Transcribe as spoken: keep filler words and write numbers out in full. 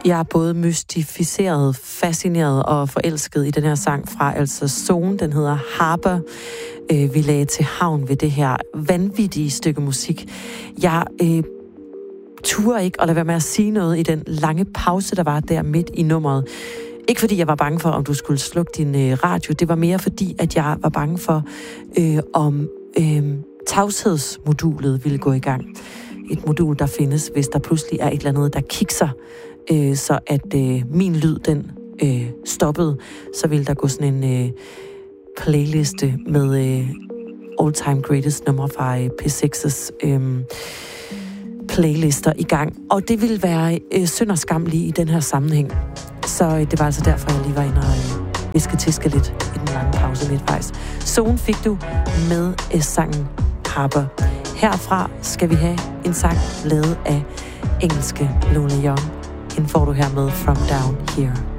Jeg er både mystificeret, fascineret og forelsket i den her sang fra altså Zone. Den hedder Harper. Vi lagde til havn ved det her vanvittige stykke musik. Jeg øh, turde ikke at lade være med at sige noget i den lange pause, der var der midt i nummeret. Ikke fordi jeg var bange for, om du skulle slukke din øh, radio. Det var mere fordi, at jeg var bange for, øh, om øh, tavshedsmodulet ville gå i gang. Et modul, der findes, hvis der pludselig er et eller andet, der kikser, øh, så at øh, min lyd, den øh, stoppede, så ville der gå sådan en øh, playliste med øh, all-time greatest numre fra øh, P seks's øh, playlister i gang. Og det ville være øh, synd og skam lige i den her sammenhæng. Så øh, det var altså derfor, jeg lige var inde og øh, viske-tiske lidt i den lange pause midtvejs. Zone fik du med øh, sangen Harper. Herfra skal vi have en sang lavet af engelske Lola Young. Hende får du her med From Down Here.